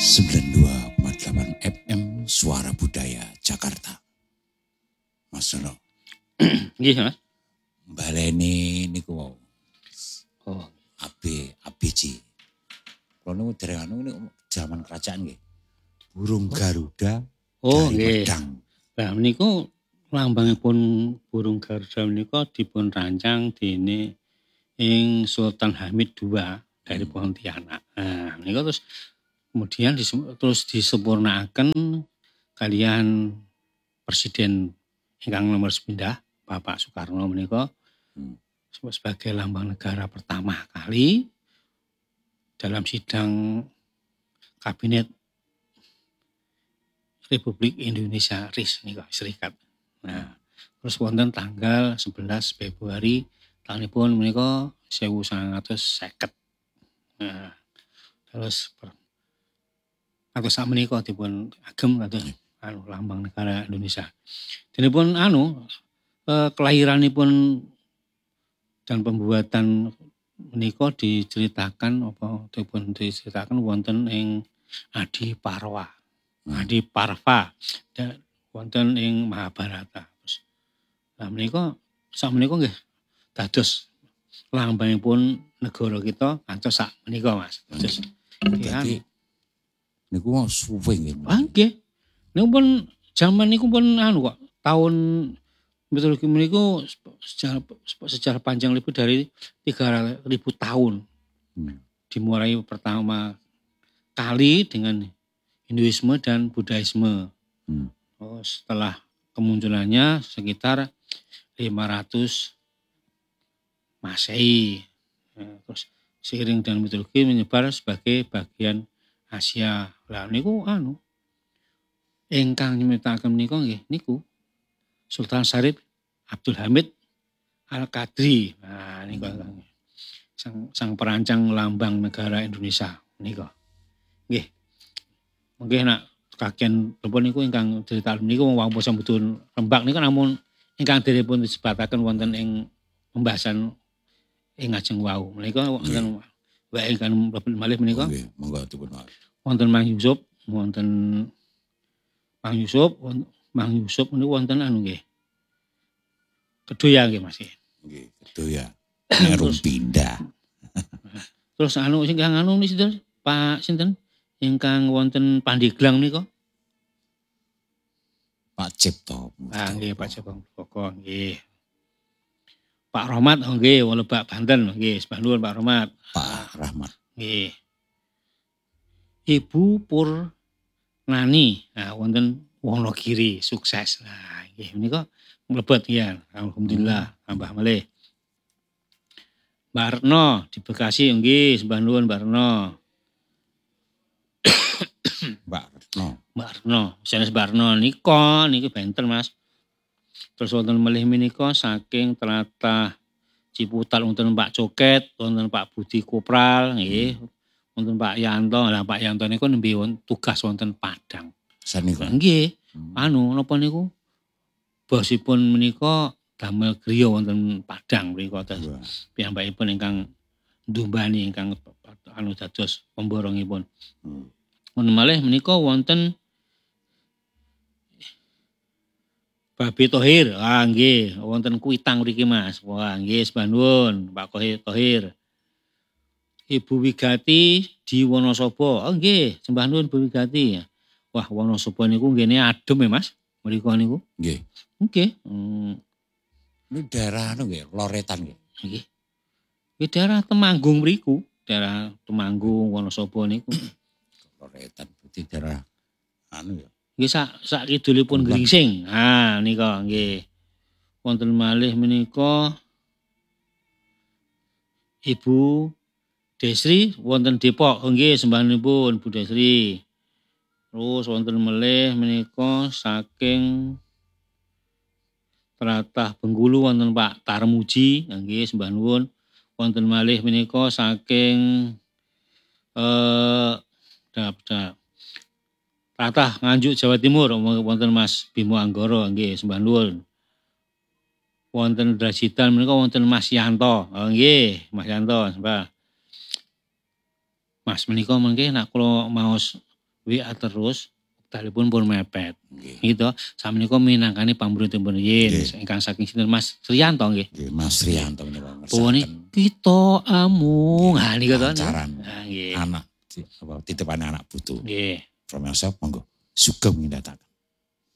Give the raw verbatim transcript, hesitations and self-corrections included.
sembilan puluh dua koma delapan F M Suara Budaya Jakarta. Mas Sono. Nggih, Mas. Baleni niku wau. Oh, A B A B C. Kalau niku dereng anu niku zaman kerajaan nggih. Burung Garuda oh dari nggih. pedang. Lah niku lambangipun burung Garuda menika dipun rancang dene ing Sultan Hamid kedua dari Pontianak. Nah, niku terus kemudian dis- terus disempurnaaken kalian Presiden ingkang nomor sepindah Bapak Soekarno menika Hmm. sebagai lambang negara pertama kali dalam sidang Kabinet Republik Indonesia R I S nika Serikat. Nah, terus wonten tanggal sebelas Februari tahunipun menika seribu sembilan ratus seket. Nah, terus per- kados sakmenika dipun agem kados anu lambang negara Indonesia. Dinipun anu eh, kelahiranipun dan pembuatan menika diceritakan apa dipun diceritakan wonten ing Adi Parwa. Adi Parva dan wonten ing Mahabharata. Nah menika sakmenika nggih dados lambangipun negara kita ngantos sak menika Mas. Dados Berarti niku mau suwe nggih. ah nggih. Niku pun zaman niku pun anu kok tahun mitologi meniku sejarah, sejarah panjang lebih dari tiga ribu tahun. Hmm. Dimulai pertama kali dengan Hinduisme dan Buddhaisme. Hmm. Oh, setelah kemunculannya sekitar lima ratus Masehi. Nah, terus seiring dengan mitologi menyebar sebagai bagian Asia. Lah niku anu ingkang nyiptakaken menika nggih niku Sultan Syarif Abdul Hamid Al-Qadri. Nah niku sang, sang perancang lambang negara Indonesia niku. Nggih. Mungkin nak kagian pripun niku ingkang cerita niku wong sambutun Rembak niku namun ingkang dipun disebataken wonten ing pembahasan ing ajeng wau. Menika wonten wae ingkang mlebet malih menika. Nggih, monggo dipun wae. Wonten Mang Yusuf, wonten Mang Yusuf, Mang Yusuf niku wonten anu nggih. Kedoya nggih Mas. Nggih, kedoya. Nerung pindah. Terus anu sing kang anu niki sinten? Pak sinten? Ingkang wonten Pandeglang nika? Pak Cipto. Ah nggih Pak Jabang Poko nggih. Pak Rahmat oh nggih wong Lebak Banten nggih, sebah nuwun Pak Rahmat. Pak Rahmat. Nggih. Ibu Pur Nani, nah wonten Wonogiri sukses. Nah nggih menika mlebet ya, alhamdulillah tambah malih. Mbak Retno di Bekasi nggih, sebah nuwun Mbak Retno. Mbak Retno. Mbak Retno, sanes Mbak Retno nika niki benten Mas. Terus wonten malih menika saking tlatah Ciputat wonten Pak Coket, wonten Pak Budi Kopral nggih. Wonten Pak Yanto, lah Pak Yanto niku nembe tugas wonten Padang. Sanika. Nggih. Hmm. Anu napa niku bosipun menika damel griya wonten Padang mriku terus Wah. piyambakipun ingkang ndumbani ingkang anu dados pemborongipun. Hmm. Wonten malih menika wonten Babi Thohir. Ah nggih, wonten Kuitang mriki Mas. Wah nggih sebah nuwun Pak Thohir. Ibu Wigati di Wonosobo. Oh nggih, sembah nuwun Bu Wigati. Wah Wonosobo niku nggene adem ya Mas. Mriku niku. Nggih. Nggih. Hmm, Ini daerah anu nggih, Loretan nggih. nggih. Nggih daerah Temanggung mriku, daerah Temanggung Wonosobo niku. Loretan berarti daerah anu ya. Nggih sak sak kidulipun Gringsing. Ah nika nggih. Wonten malih menika Ibu Desri wonten Depok. Oh nggih sembahipun Bu Desri. Terus wonten malih menika saking tlatah Bengkulu wonten Pak Tarmuji. Nggih sembah nuwun. Wonten malih menika saking eh dap tlatah Nganjuk Jawa Timur wonten Mas Bimo Anggoro nggih sembah nuwun. Wonten Drajidan menika wonten Mas Yanto. Oh nggih, Mas Yanto sembah. Mas menika mengke nek kula maos W A terus, telepon pun mepet. Nggih. Gitu. Samenika minangkani pamrentipun yen Nggih. ingkang saking sinten Mas Riyanto nggih. Nggih, Mas Riyanto menika Pone ngersakaken kita amung. Ha niku to. pancaran Ha nggih. anak apa titipane anak putu. Nggih. From yourself monggo sugeng mindhataken.